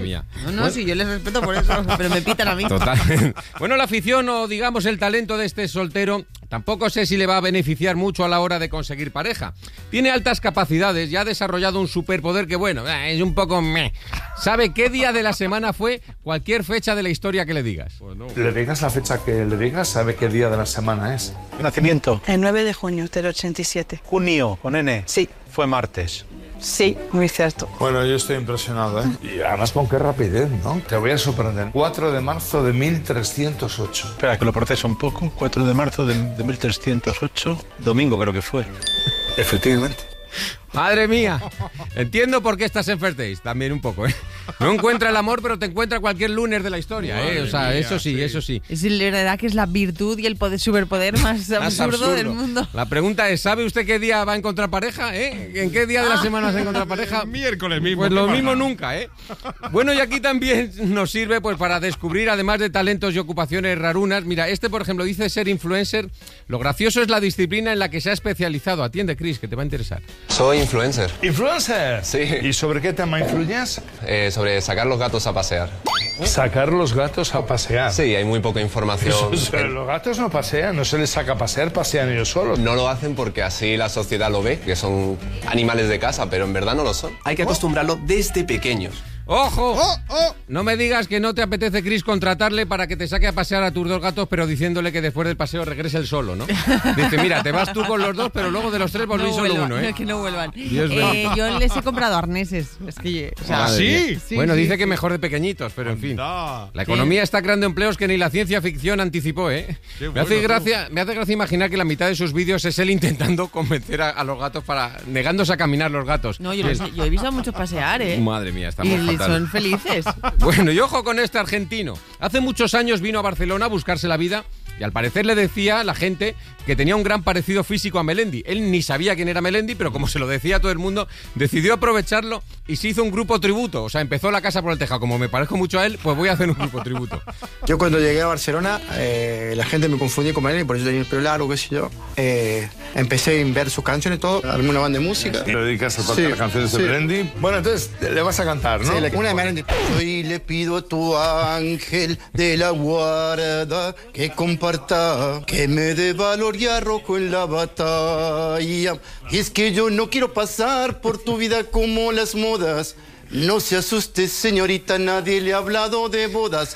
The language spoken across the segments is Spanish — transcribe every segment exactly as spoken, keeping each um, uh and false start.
mía. No, no, bueno, sí, yo les respeto por eso, pero me pitan a mí. Total. Bueno, la afición o, digamos, el talento de este soltero tampoco sé si le va a beneficiar mucho a la hora de conseguir pareja. Tiene altas capacidades y ha desarrollado un superpoder que, bueno, es un poco meh. Sabe qué día de la semana fue cualquier fecha de la historia que le digas. Bueno. Le digas la fecha que le digas, sabe qué día de la semana es. Nacimiento. El nueve de junio del ochenta y siete. Junio, con N. Sí. Fue martes. Sí, muy cierto. Bueno, yo estoy impresionado, ¿eh? Y además con qué rapidez, ¿no? Te voy a sorprender. cuatro de marzo de mil trescientos ocho. Espera, que lo proceso un poco. cuatro de marzo de, de mil trescientos ocho. Domingo creo que fue. Efectivamente. Madre mía, entiendo por qué estás en First Days, también un poco, ¿eh? No encuentra el amor, pero te encuentra cualquier lunes de la historia, ¿eh? O sea, mía, eso sí, sí, eso sí. Es la verdad que es la virtud y el poder, superpoder más absurdo, absurdo del mundo. La pregunta es, ¿sabe usted qué día va a encontrar pareja, eh? ¿En qué día de la semana se encuentra pareja? Miércoles mismo. Pues lo mismo nunca, ¿eh? Bueno, y aquí también nos sirve pues para descubrir, además de talentos y ocupaciones rarunas. Mira, este, por ejemplo, dice ser influencer. Lo gracioso es la disciplina en la que se ha especializado. Atiende, Chris, que te va a interesar. Soy influencer. ¿Influencer? Sí. ¿Y sobre qué tema influyes? Eh, sobre sacar los gatos a pasear. ¿Sacar los gatos a pasear? Sí, hay muy poca información. Eso, pero los gatos no pasean, no se les saca a pasear, pasean ellos solos. No lo hacen porque así la sociedad lo ve, que son animales de casa, pero en verdad no lo son. Hay que acostumbrarlo desde pequeños. ¡Ojo! Oh, oh. No me digas que no te apetece, Chris, contratarle para que te saque a pasear a tus dos gatos, pero diciéndole que después del paseo regrese él solo, ¿no? Dice, mira, te vas tú con los dos, pero luego de los tres volví no solo vuelvan, uno, ¿eh? Que no vuelvan. Eh, yo les he comprado arneses. Es que, o sea, ¿Ah, sí? sí? Bueno, sí, dice sí. que mejor de pequeñitos, pero en fin. Anda. La economía sí. está creando empleos que ni la ciencia ficción anticipó, ¿eh? Qué me, hace bueno, gracia, me hace gracia imaginar que la mitad de sus vídeos es él intentando convencer a, a los gatos para... negándose a caminar los gatos. No, yo, los, yo he visto a muchos pasear, ¿eh? Madre mía, estamos Y fatal. son felices. Bueno, y ojo con este argentino. Hace muchos años vino a Barcelona a buscarse la vida y al parecer le decía a la gente que tenía un gran parecido físico a Melendi. Él ni sabía quién era Melendi, pero como se lo decía a todo el mundo, decidió aprovecharlo y se hizo un grupo tributo. O sea, empezó La Casa por el Tejado. Como me parezco mucho a él, pues voy a hacer un grupo tributo. Yo cuando llegué a Barcelona, eh, la gente me confundía con Melendi, por eso tenía el pelo largo, qué sé yo. Eh, empecé a ver sus canciones y todo, armé una banda de música. ¿Le dedicas a tocar Sí, las canciones sí. de Melendi? Bueno, entonces le vas a cantar, ¿no? Sí, la, una de Melendi. Hoy le pido a tu ángel de la guarda que comparta, que me dé valor y arrojo en la batalla. Y es que yo no quiero pasar por tu vida como las modas. No se asuste, señorita, nadie le ha hablado de bodas.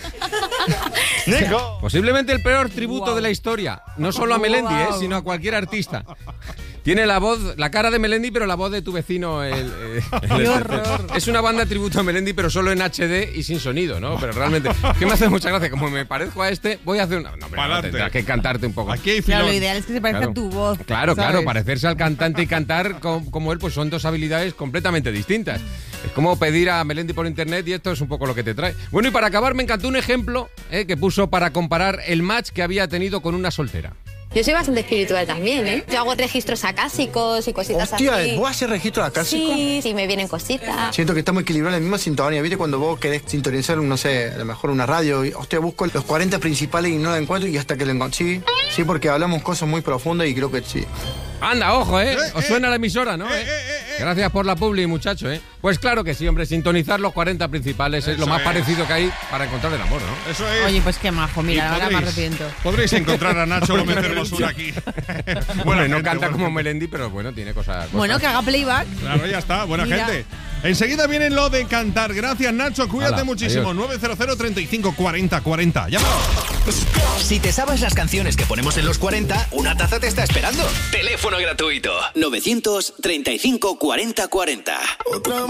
¡Nico! Posiblemente el peor tributo Wow. de la historia. No solo a Melendi, Wow. ¿eh? Sino a cualquier artista. Tiene la voz, la cara de Melendi, pero la voz de tu vecino. El, el, el, ¡Qué horror! Es una banda tributo a Melendi, pero solo en H D y sin sonido, ¿no? Pero realmente, es que me hace mucha gracia. Como me parezco a este, voy a hacer una... No, hombre, no, tendrás que cantarte un poco. Aquí hay Claro, filón. lo ideal es que se parezca Claro. a tu voz. Claro, ¿sabes? claro, parecerse al cantante y cantar como, como él, pues son dos habilidades completamente distintas. Es como pedir a Melendi por internet y esto es un poco lo que te trae. Bueno, y para acabar, me encantó un ejemplo eh, que puso para comparar el match que había tenido con una soltera. Yo soy bastante espiritual también, ¿eh? Yo hago registros acásicos y cositas Hostia, así. ¿vos haces registro acásico? Sí, sí, me vienen cositas. Siento que estamos equilibrados en la misma sintonía. ¿Viste cuando vos querés sintonizar, no sé, a lo mejor una radio? Y, hostia, busco los cuarenta principales y no la encuentro y hasta que la encuentro. Sí, sí, porque hablamos cosas muy profundas y creo que sí. Anda, ojo, ¿eh? Eh, Os eh. suena la emisora, ¿no? Eh, ¿Eh? eh, eh, eh. Gracias por la publi, muchacho, ¿eh? Pues claro que sí, hombre, sintonizar los cuarenta principales es lo Eso más es. parecido que hay para encontrar el amor, ¿no? Eso es. Oye, pues qué majo, mira, Y ahora me podréis- arrepiento. Podréis encontrar a Nacho Gómez Hermosura aquí. Bueno, no gente, canta buena como gente. Melendi, pero bueno, tiene cosas... Bueno, que haga playback. Claro, ya está, buena Mira. gente. Enseguida viene lo de cantar. Gracias, Nacho. Cuídate Hala, muchísimo. adiós. nueve cero cero, treinta y cinco, cuarenta, cuarenta. Llámanos. Si te sabes las canciones que ponemos en los cuarenta, una taza te está esperando. Teléfono gratuito. novecientos treinta y cinco, cuarenta, cuarenta. Otra